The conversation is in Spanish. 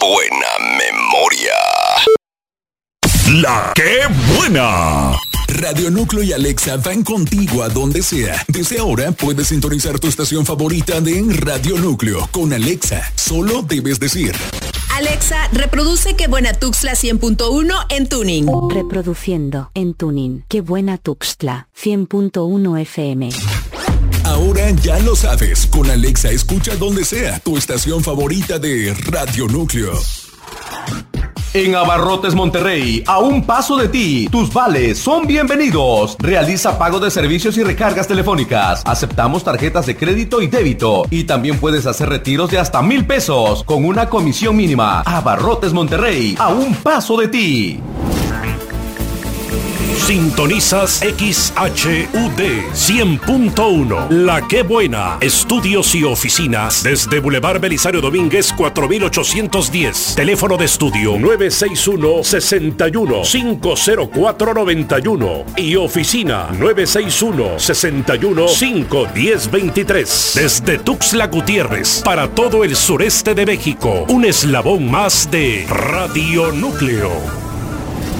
buena memoria. La que buena. Radio Núcleo y Alexa van contigo a donde sea. Desde ahora puedes sintonizar tu estación favorita de Radio Núcleo. Con Alexa, solo debes decir: Alexa, reproduce Qué Buena Tuxtla 100.1 en Tuning. Reproduciendo en Tuning. Qué Buena Tuxtla 100.1 FM. Ahora ya lo sabes. Con Alexa escucha donde sea tu estación favorita de Radio Núcleo. En Abarrotes Monterrey, a un paso de ti, tus vales son bienvenidos. Realiza pago de servicios y recargas telefónicas. Aceptamos tarjetas de crédito y débito. Y también puedes hacer retiros de hasta 1,000 pesos con una comisión mínima. Abarrotes Monterrey, a un paso de ti. Sintonizas XHUD 100.1. La que buena. Estudios y oficinas desde Boulevard Belisario Domínguez 4810. Teléfono de estudio 961-61-50491 y oficina 961-61-51023. Desde Tuxtla Gutiérrez para todo el sureste de México. Un eslabón más de Radio Núcleo.